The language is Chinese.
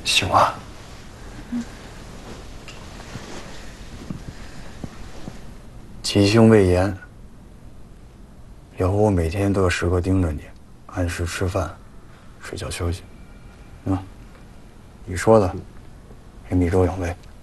行啊。吉凶未言，以后我每天都要时刻盯着你，按时吃饭，睡觉休息。你说的，给米粥养胃。